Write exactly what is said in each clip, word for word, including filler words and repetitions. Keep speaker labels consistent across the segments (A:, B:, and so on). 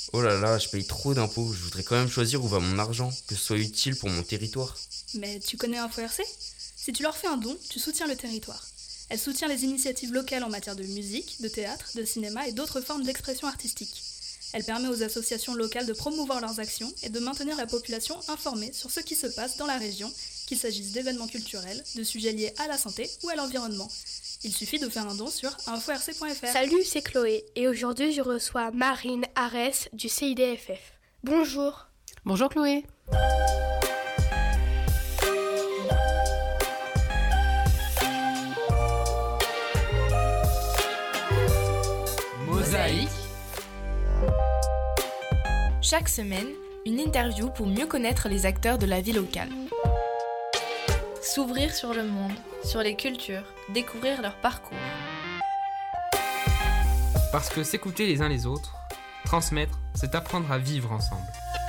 A: Oh là là, je paye trop d'impôts, je voudrais quand même choisir où va mon argent, que ce soit utile pour mon territoire.
B: Mais tu connais Info R C ? Si tu leur fais un don, tu soutiens le territoire. Elle soutient les initiatives locales en matière de musique, de théâtre, de cinéma et d'autres formes d'expression artistique. Elle permet aux associations locales de promouvoir leurs actions et de maintenir la population informée sur ce qui se passe dans la région, qu'il s'agisse d'événements culturels, de sujets liés à la santé ou à l'environnement. Il suffit de faire un don sur info r c point f r.
C: Salut, c'est Chloé et aujourd'hui je reçois Marine Arès du C I D F F. Bonjour.
D: Bonjour Chloé.
E: Mosaïque. Chaque semaine, une interview pour mieux connaître les acteurs de la vie locale. S'ouvrir sur le monde, sur les cultures, découvrir leur parcours.
F: Parce que s'écouter les uns les autres, transmettre, c'est apprendre à vivre ensemble.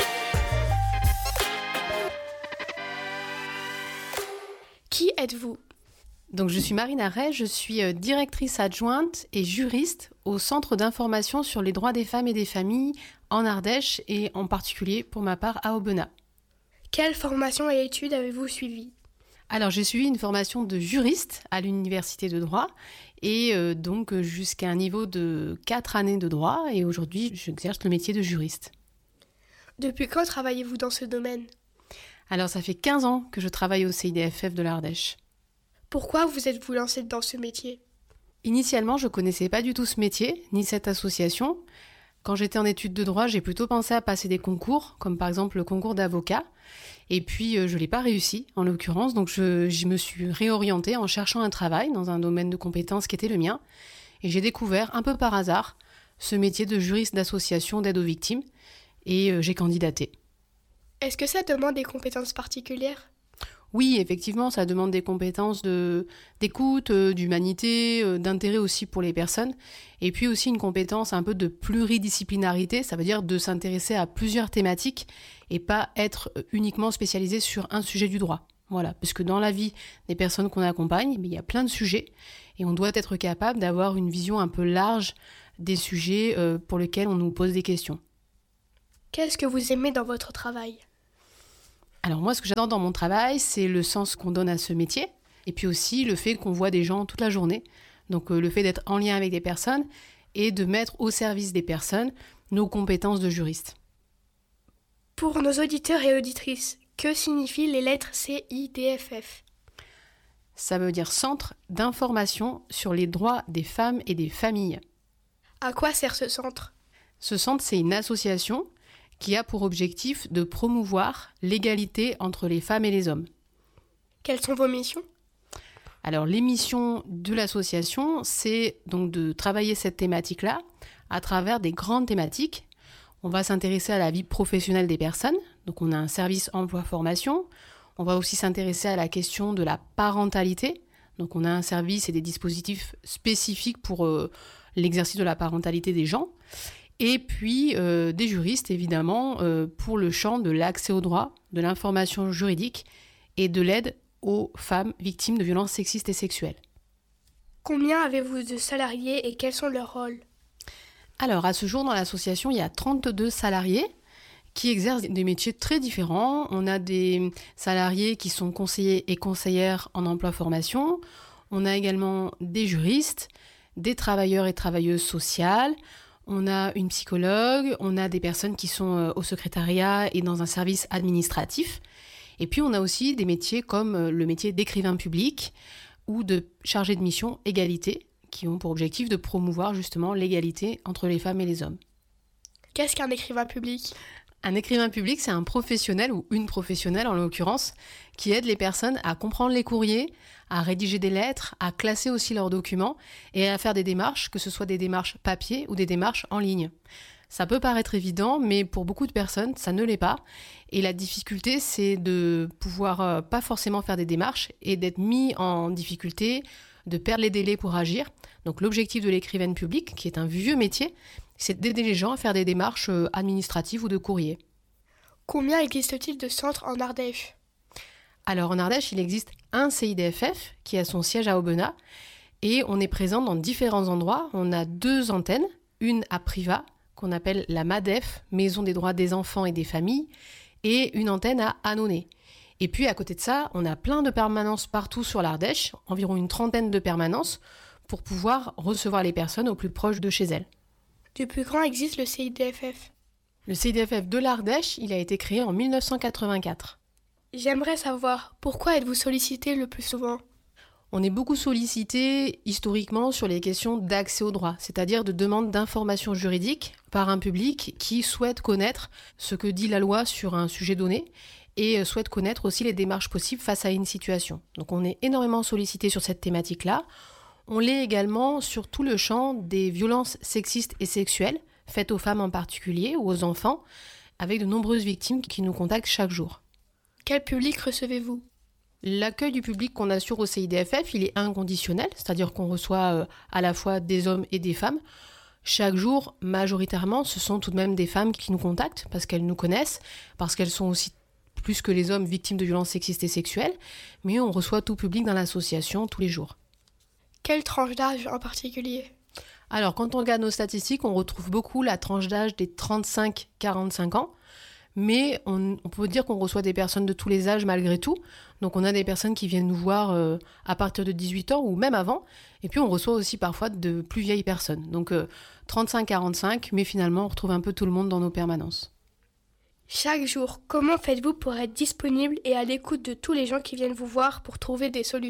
C: Qui êtes-vous ?
D: Donc je suis Marine Arès, je suis directrice adjointe et juriste au Centre d'information sur les droits des femmes et des familles en Ardèche et en particulier pour ma part à Aubenas.
C: Quelle formation et études avez-vous suivies ?
D: Alors j'ai suivi une formation de juriste à l'université de droit et euh, donc jusqu'à un niveau de quatre années de droit et aujourd'hui j'exerce le métier de juriste.
C: Depuis quand travaillez-vous dans ce domaine ?
D: Alors ça fait quinze ans que je travaille au C I D F F de l'Ardèche.
C: Pourquoi vous êtes-vous lancée dans ce métier ?
D: Initialement, je ne connaissais pas du tout ce métier, ni cette association. Quand j'étais en études de droit, j'ai plutôt pensé à passer des concours, comme par exemple le concours d'avocat. Et puis, euh, je ne l'ai pas réussi, en l'occurrence. Donc, je, je me suis réorientée en cherchant un travail dans un domaine de compétences qui était le mien. Et j'ai découvert, un peu par hasard, ce métier de juriste d'association d'aide aux victimes. Et euh, j'ai candidaté.
C: Est-ce que ça demande des compétences particulières ?
D: Oui, effectivement, ça demande des compétences de, d'écoute, euh, d'humanité, euh, d'intérêt aussi pour les personnes. Et puis aussi une compétence un peu de pluridisciplinarité, ça veut dire de s'intéresser à plusieurs thématiques et pas être uniquement spécialisé sur un sujet du droit. Voilà, parce que dans la vie des personnes qu'on accompagne, il y a plein de sujets et on doit être capable d'avoir une vision un peu large des sujets euh, pour lesquels on nous pose des questions.
C: Qu'est-ce que vous aimez dans votre travail ?
D: Alors moi, ce que j'adore dans mon travail, c'est le sens qu'on donne à ce métier, et puis aussi le fait qu'on voit des gens toute la journée. Donc euh, le fait d'être en lien avec des personnes et de mettre au service des personnes nos compétences de juriste.
C: Pour nos auditeurs et auditrices, que signifient les lettres C I D F F ?
D: Ça veut dire Centre d'information sur les droits des femmes et des familles.
C: À quoi sert ce centre ?
D: Ce centre, c'est une association qui a pour objectif de promouvoir l'égalité entre les femmes et les hommes.
C: Quelles sont vos missions ?
D: Alors, les missions de l'association, c'est donc de travailler cette thématique-là à travers des grandes thématiques. On va s'intéresser à la vie professionnelle des personnes, donc on a un service emploi-formation. On va aussi s'intéresser à la question de la parentalité, donc on a un service et des dispositifs spécifiques pour euh, l'exercice de la parentalité des gens. Et puis euh, des juristes, évidemment, euh, pour le champ de l'accès au droit, de l'information juridique et de l'aide aux femmes victimes de violences sexistes et sexuelles.
C: Combien avez-vous de salariés et quels sont leurs rôles ?
D: Alors, à ce jour, dans l'association, il y a trente-deux salariés qui exercent des métiers très différents. On a des salariés qui sont conseillers et conseillères en emploi-formation. On a également des juristes, des travailleurs et travailleuses sociales. On a une psychologue, on a des personnes qui sont au secrétariat et dans un service administratif. Et puis on a aussi des métiers comme le métier d'écrivain public ou de chargé de mission égalité, qui ont pour objectif de promouvoir justement l'égalité entre les femmes et les hommes.
C: Qu'est-ce qu'un écrivain public ?
D: Un écrivain public, c'est un professionnel ou une professionnelle en l'occurrence qui aide les personnes à comprendre les courriers, à rédiger des lettres, à classer aussi leurs documents et à faire des démarches, que ce soit des démarches papier ou des démarches en ligne. Ça peut paraître évident, mais pour beaucoup de personnes, ça ne l'est pas. Et la difficulté, c'est de pouvoir euh, pas forcément faire des démarches et d'être mis en difficulté, de perdre les délais pour agir. Donc l'objectif de l'écrivaine publique, qui est un vieux métier, c'est d'aider les gens à faire des démarches administratives ou de courrier.
C: Combien existe-t-il de centres en Ardèche ?
D: Alors en Ardèche, il existe un C I D F F qui a son siège à Aubenas et on est présent dans différents endroits. On a deux antennes, une à Privas, qu'on appelle la MADEF, Maison des droits des enfants et des familles, et une antenne à Annonay. Et puis à côté de ça, on a plein de permanences partout sur l'Ardèche, environ une trentaine de permanences, pour pouvoir recevoir les personnes au plus proche de chez elles.
C: Depuis quand existe le C I D F F ?
D: Le C I D F F de l'Ardèche, il a été créé en dix-neuf cent quatre-vingt-quatre.
C: J'aimerais savoir, pourquoi êtes-vous sollicité le plus souvent ?
D: On est beaucoup sollicité historiquement sur les questions d'accès au droit, c'est-à-dire de demande d'informations juridiques par un public qui souhaite connaître ce que dit la loi sur un sujet donné et souhaite connaître aussi les démarches possibles face à une situation. Donc on est énormément sollicité sur cette thématique-là. On l'est également sur tout le champ des violences sexistes et sexuelles, faites aux femmes en particulier ou aux enfants, avec de nombreuses victimes qui nous contactent chaque jour.
C: Quel public recevez-vous ?
D: L'accueil du public qu'on assure au C I D F F, il est inconditionnel, c'est-à-dire qu'on reçoit euh, à la fois des hommes et des femmes. Chaque jour, majoritairement, ce sont tout de même des femmes qui nous contactent parce qu'elles nous connaissent, parce qu'elles sont aussi plus que les hommes victimes de violences sexistes et sexuelles, mais on reçoit tout public dans l'association tous les jours.
C: Quelle tranche d'âge en particulier ?
D: Alors, quand on regarde nos statistiques, on retrouve beaucoup la tranche d'âge des trente-cinq à quarante-cinq ans, mais on, on peut dire qu'on reçoit des personnes de tous les âges malgré tout. Donc on a des personnes qui viennent nous voir euh, à partir de dix-huit ans ou même avant, et puis on reçoit aussi parfois de plus vieilles personnes. Donc euh, trente-cinq à quarante-cinq, mais finalement on retrouve un peu tout le monde dans nos permanences.
C: Chaque jour, comment faites-vous pour être disponible et à l'écoute de tous les gens qui viennent vous voir pour trouver des solutions ?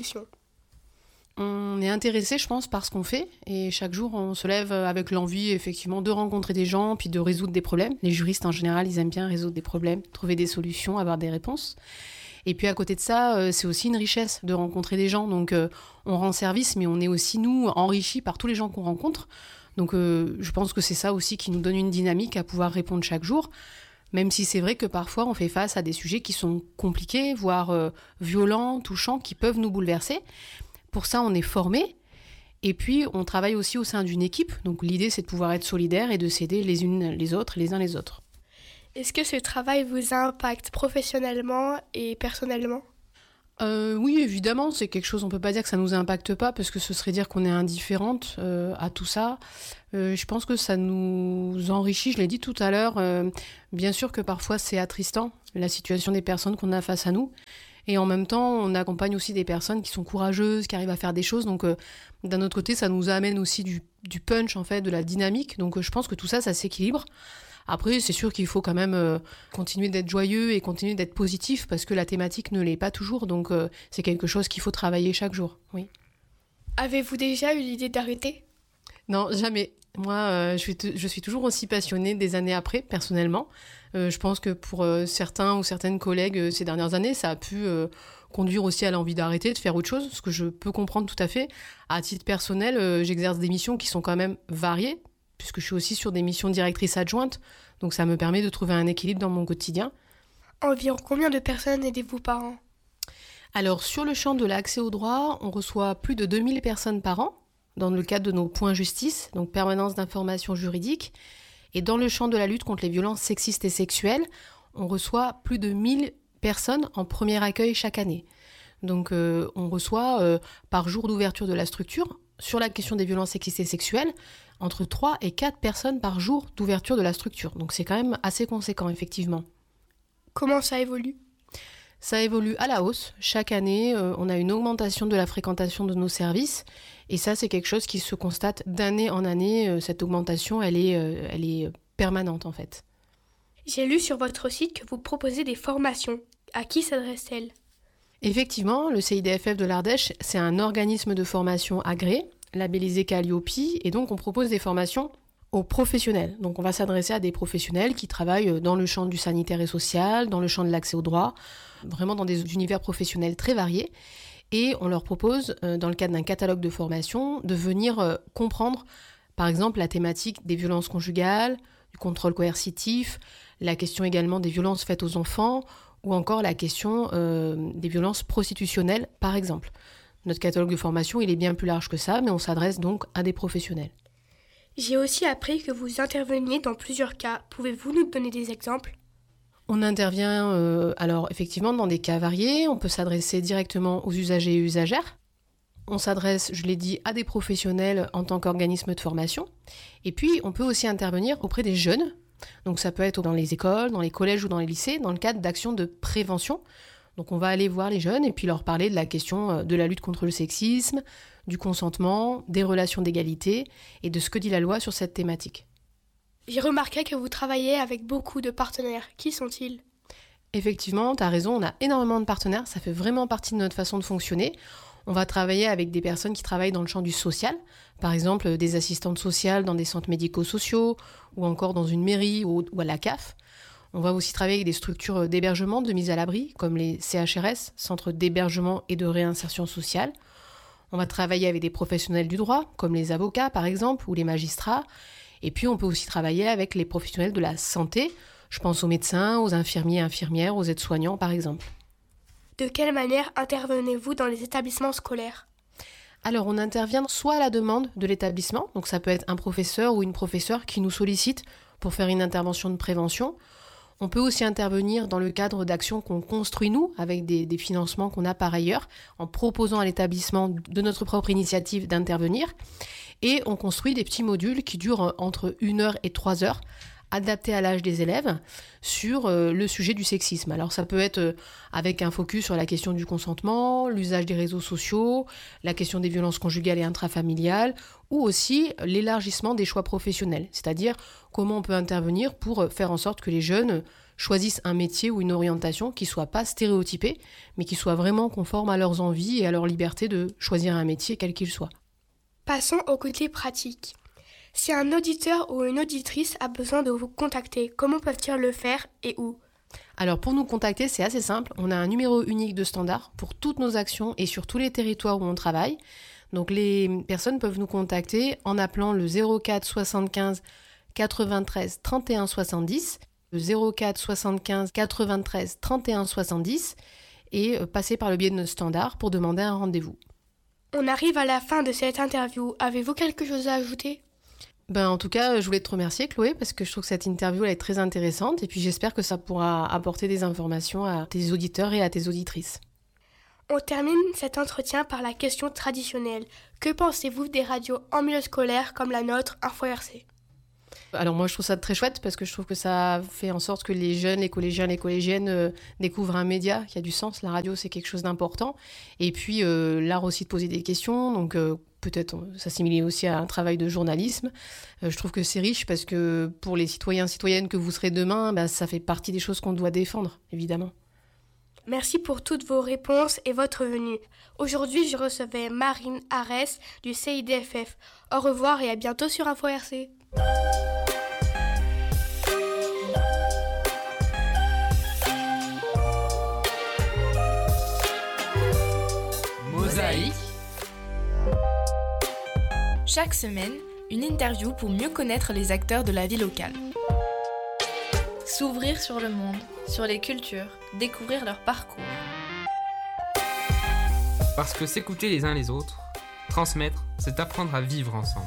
D: On est intéressé, je pense, par ce qu'on fait, et chaque jour on se lève avec l'envie effectivement de rencontrer des gens, puis de résoudre des problèmes. Les juristes en général, ils aiment bien résoudre des problèmes, trouver des solutions, avoir des réponses. Et puis à côté de ça, c'est aussi une richesse de rencontrer des gens, donc on rend service, mais on est aussi, nous, enrichis par tous les gens qu'on rencontre. Donc euh, je pense que c'est ça aussi qui nous donne une dynamique à pouvoir répondre chaque jour. Même si c'est vrai que parfois on fait face à des sujets qui sont compliqués, voire euh, violents, touchants, qui peuvent nous bouleverser. Pour ça, on est formé. Et puis, on travaille aussi au sein d'une équipe. Donc l'idée, c'est de pouvoir être solidaire et de s'aider les unes les autres, les uns les autres.
C: Est-ce que ce travail vous impacte professionnellement et personnellement ?
D: Euh, oui, évidemment, c'est quelque chose, on ne peut pas dire que ça ne nous impacte pas, parce que ce serait dire qu'on est indifférente euh, à tout ça. Euh, je pense que ça nous enrichit, je l'ai dit tout à l'heure. Euh, bien sûr que parfois c'est attristant, la situation des personnes qu'on a face à nous. Et en même temps, on accompagne aussi des personnes qui sont courageuses, qui arrivent à faire des choses. Donc euh, d'un autre côté, ça nous amène aussi du, du punch, en fait, de la dynamique. Donc euh, je pense que tout ça, ça s'équilibre. Après, c'est sûr qu'il faut quand même euh, continuer d'être joyeux et continuer d'être positif, parce que la thématique ne l'est pas toujours. Donc euh, c'est quelque chose qu'il faut travailler chaque jour, oui.
C: Avez-vous déjà eu l'idée d'arrêter ?
D: Non, jamais. Moi, euh, je, suis t- je suis toujours aussi passionnée des années après, personnellement. Euh, je pense que pour euh, certains ou certaines collègues euh, ces dernières années, ça a pu euh, conduire aussi à l'envie d'arrêter, de faire autre chose, ce que je peux comprendre tout à fait. À titre personnel, euh, j'exerce des missions qui sont quand même variées, puisque je suis aussi sur des missions directrice adjointe, donc ça me permet de trouver un équilibre dans mon quotidien.
C: Environ combien de personnes aidez-vous par an ?
D: Alors, sur le champ de l'accès au droit, on reçoit plus de deux mille personnes par an, dans le cadre de nos points justice, donc permanence d'information juridique. Et dans le champ de la lutte contre les violences sexistes et sexuelles, on reçoit plus de mille personnes en premier accueil chaque année. Donc euh, on reçoit euh, par jour d'ouverture de la structure, sur la question des violences sexistes et sexuelles, entre trois et quatre personnes par jour d'ouverture de la structure. Donc c'est quand même assez conséquent, effectivement.
C: Comment ça évolue ?
D: Ça évolue à la hausse. Chaque année, euh, on a une augmentation de la fréquentation de nos services. Et ça, c'est quelque chose qui se constate d'année en année. Euh, cette augmentation, elle est, euh, elle est permanente, en fait.
C: J'ai lu sur votre site que vous proposez des formations. À qui s'adressent-elles ?
D: Effectivement, le C I D F F de l'Ardèche, c'est un organisme de formation agréé, labellisé Calliope. Et donc, on propose des formations aux professionnels. Donc on va s'adresser à des professionnels qui travaillent dans le champ du sanitaire et social, dans le champ de l'accès au droit, vraiment dans des univers professionnels très variés. Et on leur propose, dans le cadre d'un catalogue de formation, de venir comprendre, par exemple, la thématique des violences conjugales, du contrôle coercitif, la question également des violences faites aux enfants, ou encore la question euh, des violences prostitutionnelles, par exemple. Notre catalogue de formation, il est bien plus large que ça, mais on s'adresse donc à des professionnels.
C: J'ai aussi appris que vous interveniez dans plusieurs cas. Pouvez-vous nous donner des exemples ?
D: On intervient euh, alors effectivement dans des cas variés. On peut s'adresser directement aux usagers et usagères. On s'adresse, je l'ai dit, à des professionnels en tant qu'organisme de formation. Et puis, on peut aussi intervenir auprès des jeunes. Donc ça peut être dans les écoles, dans les collèges ou dans les lycées, dans le cadre d'actions de prévention. Donc on va aller voir les jeunes et puis leur parler de la question de la lutte contre le sexisme, du consentement, des relations d'égalité et de ce que dit la loi sur cette thématique.
C: J'ai remarqué que vous travaillez avec beaucoup de partenaires. Qui sont-ils ?
D: Effectivement, tu as raison, on a énormément de partenaires, ça fait vraiment partie de notre façon de fonctionner. On va travailler avec des personnes qui travaillent dans le champ du social, par exemple des assistantes sociales dans des centres médico-sociaux ou encore dans une mairie ou à la C A F. On va aussi travailler avec des structures d'hébergement, de mise à l'abri, comme les C H R S, Centres d'hébergement et de réinsertion sociale. On va travailler avec des professionnels du droit, comme les avocats par exemple, ou les magistrats. Et puis on peut aussi travailler avec les professionnels de la santé. Je pense aux médecins, aux infirmiers et infirmières, aux aides-soignants par exemple.
C: De quelle manière intervenez-vous dans les établissements scolaires ?
D: Alors on intervient soit à la demande de l'établissement, donc ça peut être un professeur ou une professeure qui nous sollicite pour faire une intervention de prévention. On peut aussi intervenir dans le cadre d'actions qu'on construit nous, avec des, des financements qu'on a par ailleurs, en proposant à l'établissement de notre propre initiative d'intervenir. Et on construit des petits modules qui durent entre une heure et trois heures, adaptés à l'âge des élèves, sur euh, le sujet du sexisme. Alors ça peut être euh, avec un focus sur la question du consentement, l'usage des réseaux sociaux, la question des violences conjugales et intrafamiliales, ou aussi l'élargissement des choix professionnels, c'est-à-dire comment on peut intervenir pour faire en sorte que les jeunes choisissent un métier ou une orientation qui ne soit pas stéréotypée, mais qui soit vraiment conforme à leurs envies et à leur liberté de choisir un métier quel qu'il soit.
C: Passons au côté pratique. Si un auditeur ou une auditrice a besoin de vous contacter, comment peuvent-ils le faire et où ?
D: Alors pour nous contacter, c'est assez simple. On a un numéro unique de standard pour toutes nos actions et sur tous les territoires où on travaille. Donc les personnes peuvent nous contacter en appelant le zéro quatre soixante-quinze quatre-vingt-treize trente et un soixante-dix, le zéro quatre soixante-quinze quatre-vingt-treize trente et un soixante-dix et passer par le biais de notre standard pour demander un rendez-vous.
C: On arrive à la fin de cette interview. Avez-vous quelque chose à ajouter ?
D: Ben, en tout cas, je voulais te remercier, Chloé, parce que je trouve que cette interview elle est très intéressante et puis j'espère que ça pourra apporter des informations à tes auditeurs et à tes auditrices.
C: On termine cet entretien par la question traditionnelle. Que pensez-vous des radios en milieu scolaire comme la nôtre, Info R C ?
D: Alors moi, je trouve ça très chouette parce que je trouve que ça fait en sorte que les jeunes, les collégiens, les collégiennes euh, découvrent un média qui a du sens. La radio, c'est quelque chose d'important. Et puis, euh, l'art aussi de poser des questions, donc euh, peut-être euh, s'assimiler aussi à un travail de journalisme. Euh, je trouve que c'est riche parce que pour les citoyens, citoyennes que vous serez demain, bah, ça fait partie des choses qu'on doit défendre, évidemment.
C: Merci pour toutes vos réponses et votre venue. Aujourd'hui, je recevais Marine Arès du C I D F F. Au revoir et à bientôt sur Info R C.
F: Mosaïque.
E: Chaque semaine, une interview pour mieux connaître les acteurs de la vie locale.
B: S'ouvrir sur le monde, sur les cultures, découvrir leur parcours.
F: Parce que s'écouter les uns les autres, transmettre, c'est apprendre à vivre ensemble.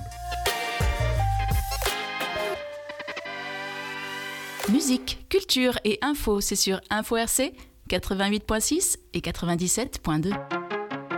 G: Musique, culture et info, c'est sur Info R C quatre-vingt-huit virgule six et quatre-vingt-dix-sept virgule deux.